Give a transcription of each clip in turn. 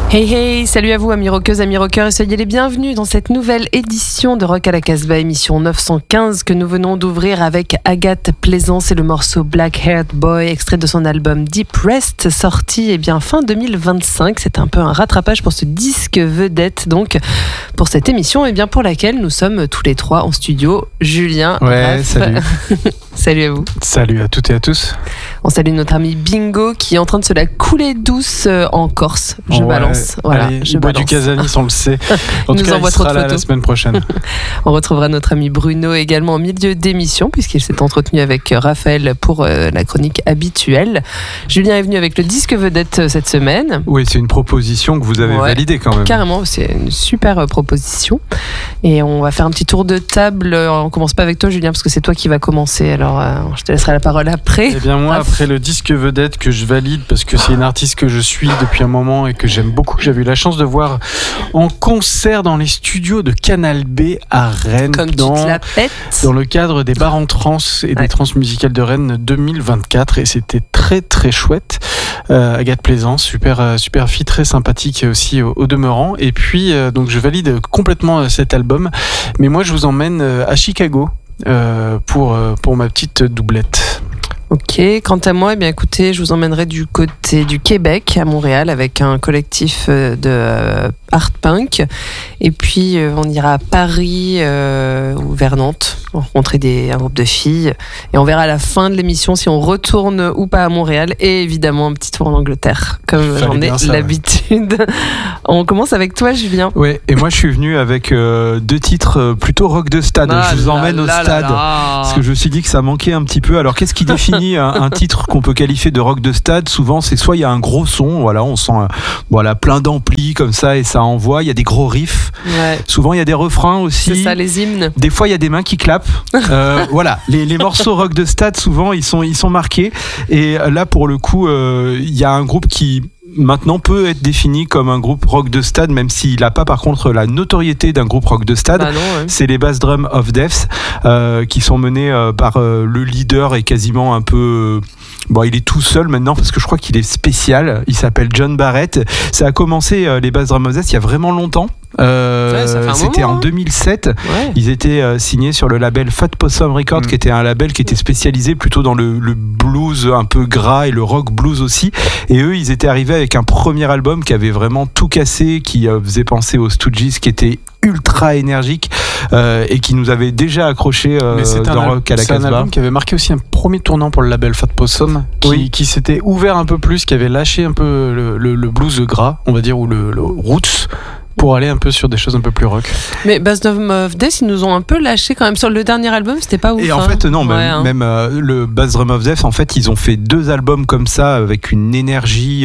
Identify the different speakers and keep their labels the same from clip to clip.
Speaker 1: Hey hey, salut à vous amis rockeuses, amis rockeurs et soyez les bienvenus dans cette nouvelle édition de Rock à la Casbah, émission 915 que nous venons d'ouvrir avec Agathe Plaisance et le morceau Black Haired Boy, extrait de son album Deep Rest, sorti fin 2025. C'est un peu un rattrapage pour ce disque vedette donc pour cette émission pour laquelle nous sommes tous les trois en studio. Julien,
Speaker 2: ouais,
Speaker 1: Raph.
Speaker 2: salut.
Speaker 1: Salut à vous.
Speaker 2: Salut à toutes et à tous.
Speaker 1: On salue notre ami Bingo qui est en train de se la couler douce en Corse. Je balance. Voilà,
Speaker 2: allez, je bois du Casanis, on le sait. En tout cas, il sera là la semaine prochaine.
Speaker 1: On retrouvera notre ami Bruno également en milieu d'émission puisqu'il s'est entretenu avec Raphaël pour la chronique habituelle. Julien est venu avec le disque vedette cette semaine.
Speaker 2: Oui, c'est une proposition que vous avez validée quand même.
Speaker 1: Carrément, c'est une super proposition. Et on va faire un petit tour de table. On commence pas avec toi, Julien, parce que c'est toi qui va commencer. Alors, je te laisserai la parole après.
Speaker 2: Eh bien, moi, après le disque vedette que je valide, parce que c'est une artiste que je suis depuis un moment et que j'aime beaucoup, que j'avais eu la chance de voir en concert dans les studios de Canal B à Rennes.
Speaker 1: Comme tu te la pètes.
Speaker 2: Dans le cadre des bars en trans et des trans musicales de Rennes 2024. Et c'était très, très chouette. Agathe Plaisance, super fille, très sympathique aussi au demeurant. Et puis, donc, je valide complètement cet album. Mais moi, je vous emmène à Chicago. Pour ma petite doublette.
Speaker 1: Ok, quant à moi, écoutez, je vous emmènerai du côté du Québec, à Montréal, avec un collectif de art punk. Et puis, on ira à Paris ou vers Nantes, rencontrer un groupe de filles. Et on verra à la fin de l'émission si on retourne ou pas à Montréal. Et évidemment, un petit tour en Angleterre, comme j'en ai l'habitude. On commence avec toi, Julien.
Speaker 2: Ouais, et moi, je suis venu avec deux titres plutôt rock de stade. Je vous emmène au stade. Parce que je me suis dit que ça manquait un petit peu. Alors, qu'est-ce qui définit un titre qu'on peut qualifier de rock de stade? Souvent, c'est soit il y a un gros son, voilà, on sent plein d'amplis comme ça et ça envoie. Il y a des gros riffs. Ouais. Souvent, il y a des refrains aussi.
Speaker 1: C'est ça, les hymnes.
Speaker 2: Des fois, il y a des mains qui clapent. Voilà, les morceaux rock de stade, souvent, ils sont marqués. Et là, pour le coup, il y a un groupe qui maintenant peut être défini comme un groupe rock de stade, même s'il n'a pas par contre la notoriété d'un groupe rock de stade.
Speaker 1: Ah non, ouais.
Speaker 2: C'est les Bass Drum of Death qui sont menés par le leader et quasiment un peu... il est tout seul maintenant parce que je crois qu'il est spécial. Il s'appelle John Barrett. Ça a commencé les Bass Drum of Death il y a vraiment longtemps. C'était en 2007. Ouais. Ils étaient signés sur le label Fat Possum Records, qui était un label qui était spécialisé plutôt dans le blues un peu gras et le rock blues aussi. Et eux, ils étaient arrivés avec un premier album qui avait vraiment tout cassé, qui faisait penser aux Stooges, qui était ultra énergique et qui nous avait déjà accroché dans Rock à la Casbah. C'est un album qui avait marqué aussi un premier tournant pour le label Fat Possum, qui s'était ouvert un peu plus, qui avait lâché un peu le blues gras, on va dire, ou le roots, pour aller un peu sur des choses un peu plus rock.
Speaker 1: Mais Bass Drum of Death, ils nous ont un peu lâché quand même sur le dernier album, c'était pas ouf.
Speaker 2: Et en fait, non, même le Bass Drum of Death, en fait, ils ont fait 2 albums comme ça avec une énergie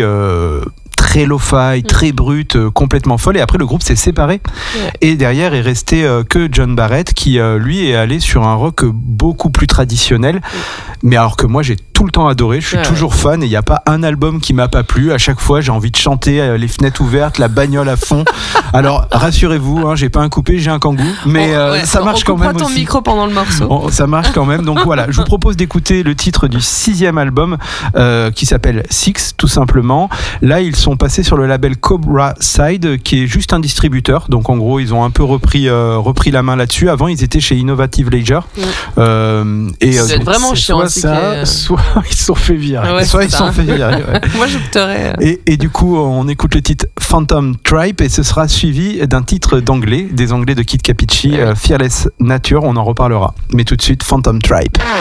Speaker 2: très lo-fi, très brute, complètement folle. Et après, le groupe s'est séparé. Ouais. Et derrière est resté que John Barrett, qui lui est allé sur un rock beaucoup plus traditionnel. Mais alors que moi, j'ai tout le temps adoré. Je suis toujours fan et il n'y a pas un album qui m'a pas plu. À chaque fois, j'ai envie de chanter, les fenêtres ouvertes, la bagnole à fond. Alors, rassurez-vous, j'ai pas un coupé, j'ai un kangou. Mais ça marche quand même aussi.
Speaker 1: On ton micro pendant le morceau.
Speaker 2: Ça marche quand même. Donc voilà, je vous propose d'écouter le titre du 6e album qui s'appelle Six, tout simplement. Là, ils sont passés sur le label Cobra Side, qui est juste un distributeur. Donc en gros, ils ont un peu repris la main là-dessus. Avant, ils étaient chez Innovative Leisure.
Speaker 1: C'est vraiment chiant.
Speaker 2: Soit ils se sont fait virer. Soit ils se sont fait virer. Ouais.
Speaker 1: Moi, j'opterais.
Speaker 2: Et du coup, on écoute le titre Phantom Tribe et ce sera suivi d'un titre des Anglais de Kid Capici, Fearless Nature. On en reparlera. Mais tout de suite, Phantom Tribe.